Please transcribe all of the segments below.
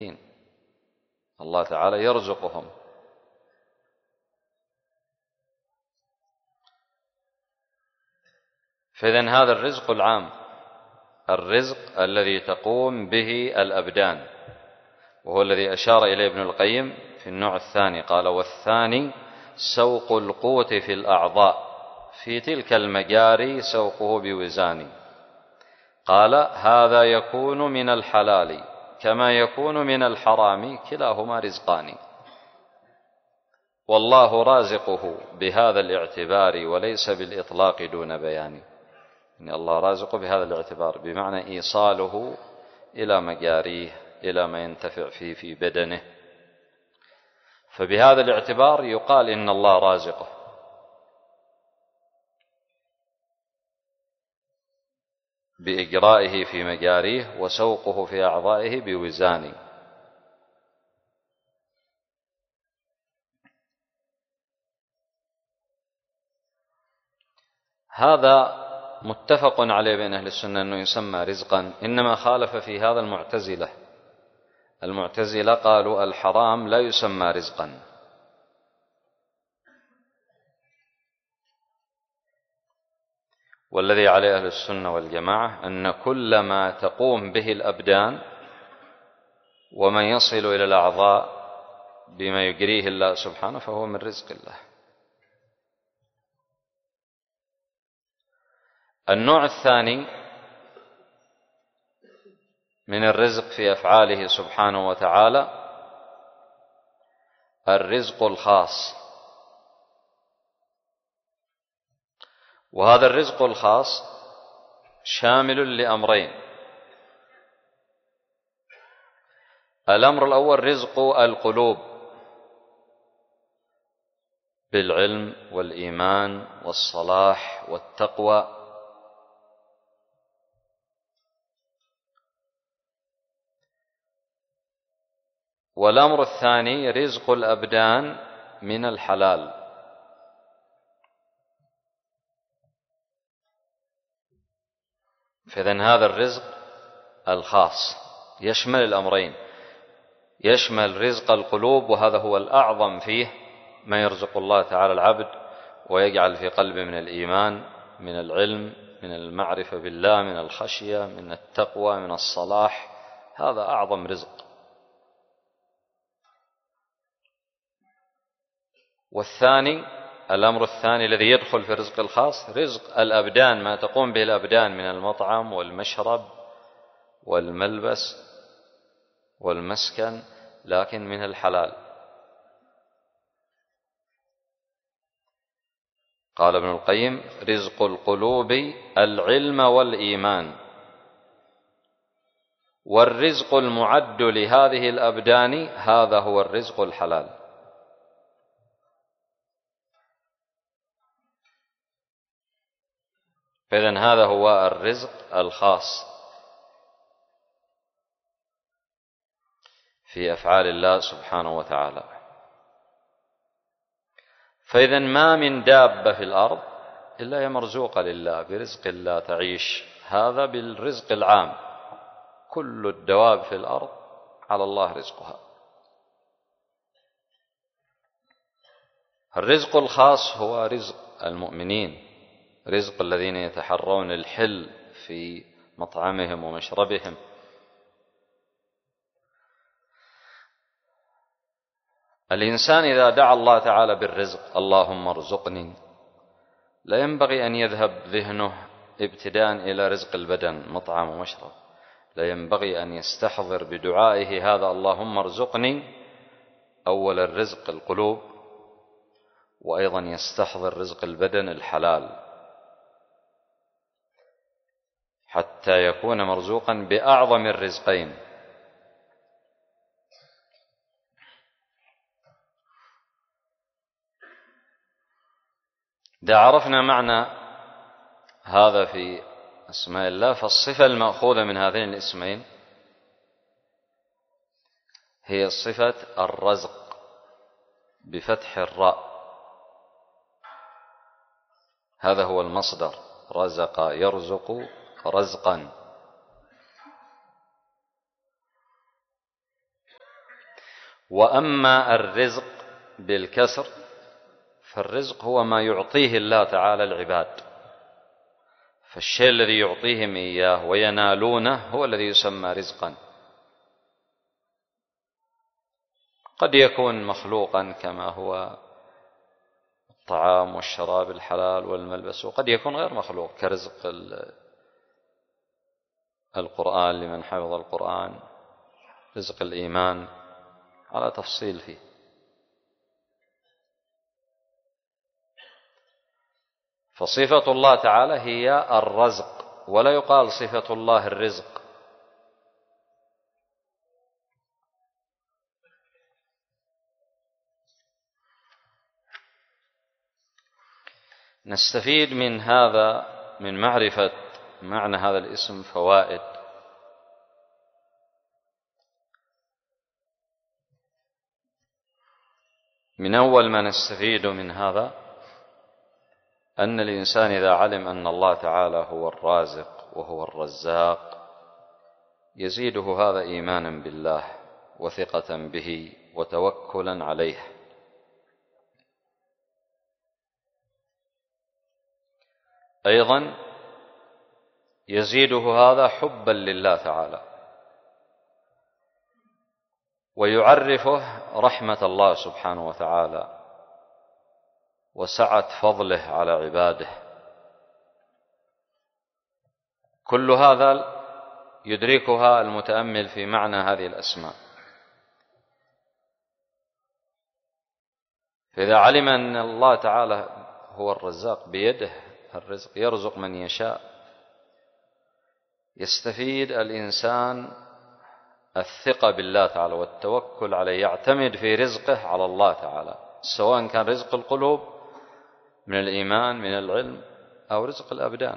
الله تعالى يرزقهم. فإذن هذا الرزق العام، الرزق الذي تقوم به الأبدان، وهو الذي أشار إليه ابن القيم في النوع الثاني. قال: والثاني سوق القوت في الأعضاء، في تلك المجاري سوقه بوزان. قال: هذا يكون من الحلال كما يكون من الحرام، كلاهما رزقان، والله رازقه بهذا الاعتبار وليس بالإطلاق دون بيان. يعني الله رازقه بهذا الاعتبار، بمعنى إيصاله إلى مجاريه، إلى ما ينتفع فيه في بدنه. فبهذا الاعتبار يقال إن الله رازقه. بإجرائه في مجاريه وسوقه في أعضائه بوزان. هذا متفق عليه بين أهل السنة أنه يسمى رزقا، إنما خالف في هذا المعتزلة. المعتزلة قالوا الحرام لا يسمى رزقا، والذي عليه أهل السنة والجماعة أن كل ما تقوم به الأبدان وما يصل إلى الأعضاء بما يجريه الله سبحانه فهو من رزق الله. النوع الثاني من الرزق في أفعاله سبحانه وتعالى الرزق الخاص. وهذا الرزق الخاص شامل لأمرين: الأمر الأول رزق القلوب بالعلم والإيمان والصلاح والتقوى، والأمر الثاني رزق الأبدان من الحلال. فإذن هذا الرزق الخاص يشمل الأمرين، يشمل رزق القلوب، وهذا هو الأعظم فيه، ما يرزق الله تعالى العبد ويجعل في قلبه من الإيمان، من العلم، من المعرفة بالله، من الخشية، من التقوى، من الصلاح. هذا أعظم رزق. والثاني، الأمر الثاني الذي يدخل في الرزق الخاص رزق الأبدان، ما تقوم به الأبدان من المطعم والمشرب والملبس والمسكن، لكن من الحلال. قال ابن القيم: رزق القلوب العلم والإيمان، والرزق المعد لهذه الأبدان هذا هو الرزق الحلال. فإذن هذا هو الرزق الخاص في أفعال الله سبحانه وتعالى. فإذن ما من دابة في الأرض إلا هي مرزوقة لله برزق الله تعيش. هذا بالرزق العام، كل الدواب في الأرض على الله رزقها. الرزق الخاص هو رزق المؤمنين، رزق الذين يتحرون الحل في مطعمهم ومشربهم. الإنسان إذا دعا الله تعالى بالرزق اللهم ارزقني، لا ينبغي أن يذهب ذهنه ابتداء إلى رزق البدن مطعم ومشرب، لا ينبغي أن يستحضر بدعائه هذا اللهم ارزقني أول الرزق القلوب، وأيضا يستحضر رزق البدن الحلال، حتى يكون مرزوقا بأعظم الرزقين. إذا عرفنا معنى هذا في أسماء الله، فالصفة المأخوذة من هذين الاسمين هي صفة الرزق بفتح الراء. هذا هو المصدر، رزق يرزق رزقا. وأما الرزق بالكسر فالرزق هو ما يعطيه الله تعالى العباد، فالشيء الذي يعطيهم إياه وينالونه هو الذي يسمى رزقا. قد يكون مخلوقا كما هو الطعام والشراب الحلال والملبس، وقد يكون غير مخلوق كرزق القرآن لمن حفظ القرآن، رزق الإيمان، على تفصيل فيه. فصفة الله تعالى هي الرزق، ولا يقال صفة الله الرزق. نستفيد من هذا، من معرفة معنى هذا الاسم، فوائد. من أول ما نستفيد من هذا أن الإنسان إذا علم أن الله تعالى هو الرازق وهو الرزاق يزيده هذا إيمانا بالله وثقة به وتوكلا عليه. أيضا يزيده هذا حبا لله تعالى، ويعرفه رحمة الله سبحانه وتعالى وسعة فضله على عباده. كل هذا يدركها المتأمل في معنى هذه الأسماء. فإذا علم أن الله تعالى هو الرزاق بيده الرزق، يرزق من يشاء، يستفيد الإنسان الثقة بالله تعالى والتوكل عليه، يعتمد في رزقه على الله تعالى، سواء كان رزق القلوب من الإيمان من العلم أو رزق الأبدان.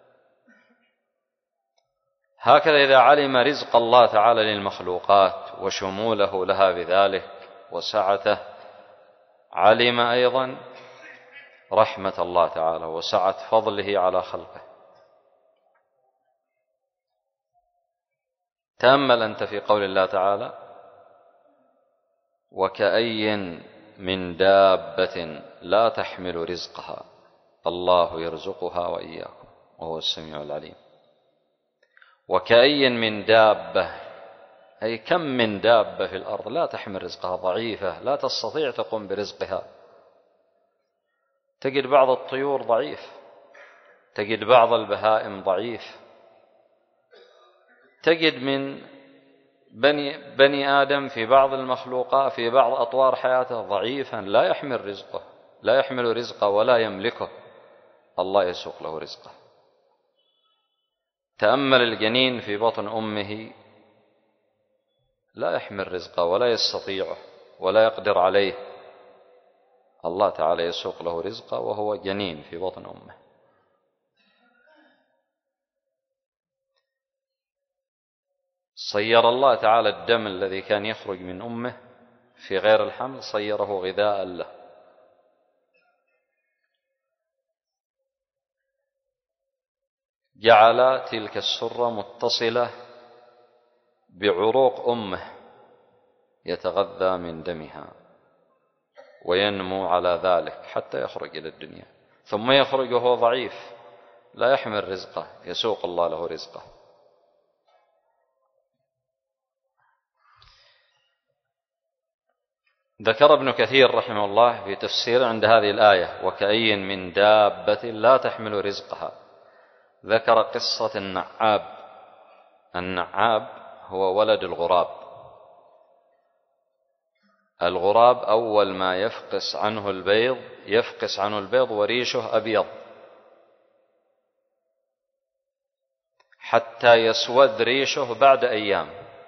هكذا إذا علم رزق الله تعالى للمخلوقات وشموله لها بذلك وسعته، علم أيضا رحمة الله تعالى وسعة فضله على خلقه. تأمل أنت في قول الله تعالى: وكأي من دابة لا تحمل رزقها الله يرزقها وإياكم وهو السميع العليم. وكأي من دابة، أي كم من دابة في الأرض لا تحمل رزقها، ضعيفة لا تستطيع تقوم برزقها. تجد بعض الطيور ضعيف، تجد بعض البهائم ضعيف، تجد من بني آدم في بعض المخلوقات في بعض أطوار حياته ضعيفا لا يحمل رزقه ولا يملكه، الله يسوق له رزقه. تأمل الجنين في بطن أمه لا يحمل رزقه ولا يستطيعه ولا يقدر عليه، الله تعالى يسوق له رزقه وهو جنين في بطن أمه. صير الله تعالى الدم الذي كان يخرج من أمه في غير الحمل، صيره غذاء له. جعل تلك السرة متصلة بعروق أمه يتغذى من دمها وينمو على ذلك حتى يخرج إلى الدنيا، ثم يخرج وهو ضعيف لا يحمل رزقه، يسوق الله له رزقه. ذكر ابن كثير رحمه الله في تفسير عند هذه الآية: وكأي من دابة لا تحمل رزقها، ذكر قصة النعاب. النعاب هو ولد الغراب. الغراب أول ما يفقس عنه البيض وريشه أبيض حتى يسود ريشه بعد أيام،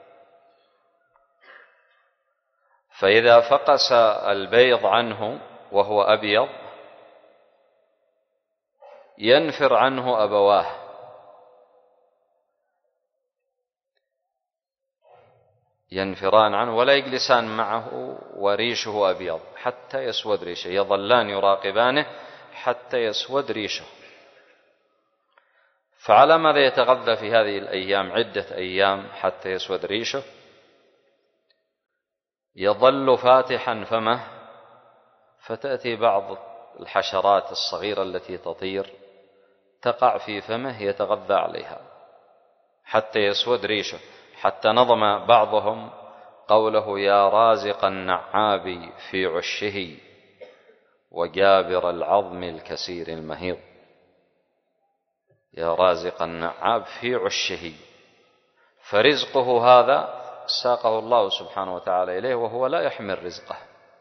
فإذا فقس البيض عنه وهو أبيض ينفر عنه أبواه، ينفران عنه ولا يجلسان معه وريشه أبيض حتى يسود ريشه، يظلان يراقبانه حتى يسود ريشه. فعلى ماذا يتغذى في هذه الأيام؟ عدة أيام حتى يسود ريشه. يظل فاتحا فمه، فتأتي بعض الحشرات الصغيرة التي تطير تقع في فمه يتغذى عليها حتى يسود ريشه، حتى نظم بعضهم قوله: يا رازق النعاب في عشه وجابر العظم الكسير المهيض. يا رازق النعاب في عشه، فرزقه هذا ساقه الله سبحانه وتعالى إليه وهو لا يحمل رزقه.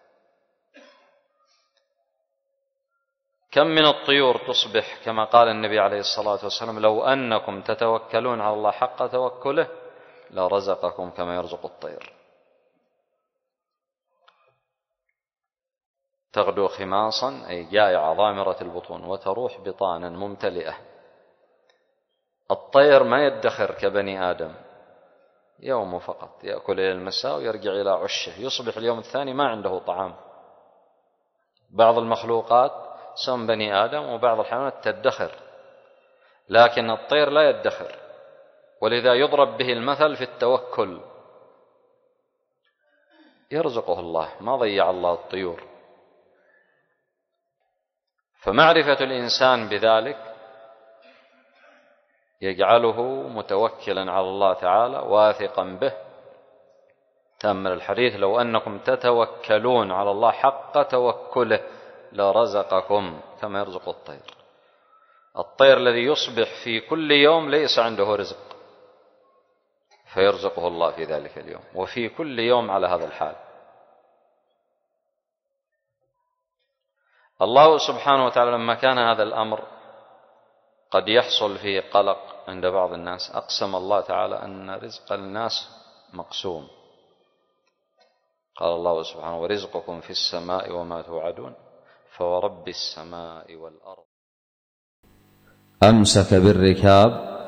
كم من الطيور تصبح كما قال النبي عليه الصلاة والسلام: لو أنكم تتوكلون على الله حق توكله لرزقكم كما يرزق الطير. تغدو خماصا أي جائعة ضامرة البطون، وتروح بطانا ممتلئة. الطير ما يدخر كبني آدم، يوم فقط يأكل إلى المساء ويرجع إلى عشه، يصبح اليوم الثاني ما عنده طعام. بعض المخلوقات سواء بني آدم وبعض الحيوانات تدخر، لكن الطير لا يدخر، ولذا يضرب به المثل في التوكل. يرزقه الله، ما ضيع الله الطيور. فمعرفة الإنسان بذلك يجعله متوكلا على الله تعالى واثقا به. تأمل الحديث: لو أنكم تتوكلون على الله حق توكله لرزقكم كما يرزق الطير. الطير الذي يصبح في كل يوم ليس عنده رزق، فيرزقه الله في ذلك اليوم، وفي كل يوم على هذا الحال. الله سبحانه وتعالى لما كان هذا الأمر قد يحصل فيه قلق عند بعض الناس، أقسم الله تعالى أن رزق الناس مقسوم. قال الله سبحانه: ورزقكم في السماء وما توعدون فورب السماء والأرض. أمسك بالركاب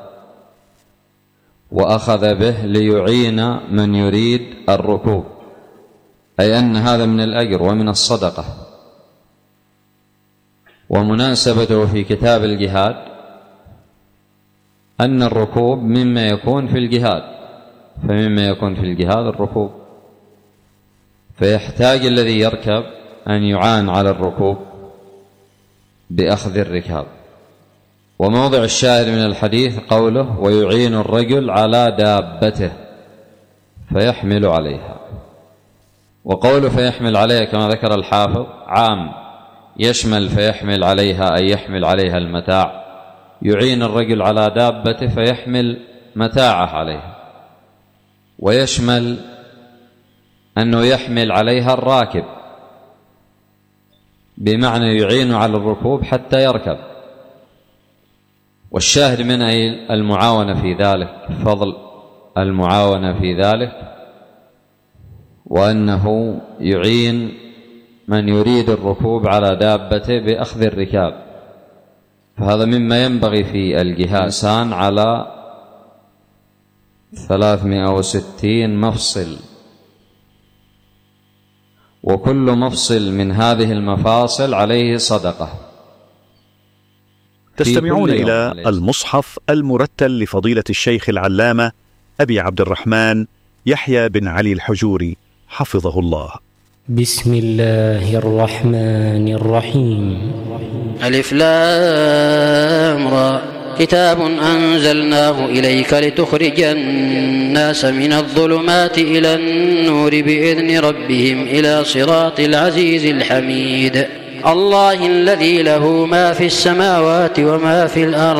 وأخذ به ليعين من يريد الركوب، أي أن هذا من الأجر ومن الصدقة. ومناسبته في كتاب الجهاد أن الركوب مما يكون في الجهاد، فمما يكون في الجهاد الركوب، فيحتاج الذي يركب أن يعان على الركوب بأخذ الركاب. وموضع الشاهد من الحديث قوله: ويعين الرجل على دابته فيحمل عليها. وقوله فيحمل عليها كما ذكر الحافظ عام، يشمل فيحمل عليها أي يحمل عليها المتاع، يعين الرجل على دابته فيحمل متاعه عليها، ويشمل أنه يحمل عليها الراكب، بمعنى يعين على الركوب حتى يركب. والشاهد من المعاونة في ذلك، فضل المعاونة في ذلك، وأنه يعين من يريد الركوب على دابته بأخذ الركاب. فهذا مما ينبغي في الجهاد. إنسان على 360 مفصل، وكل مفصل من هذه المفاصل عليه صدقة. تستمعون إلى المصحف المرتل لفضيلة الشيخ العلامة أبي عبد الرحمن يحيى بن علي الحجوري حفظه الله. بسم الله الرحمن الرحيم. ألف لام را، كتاب أنزلناه إليك لتخرج الناس من الظلمات إلى النور بإذن ربهم إلى صراط العزيز الحميد. الله الذي له ما في السماوات وما في الأرض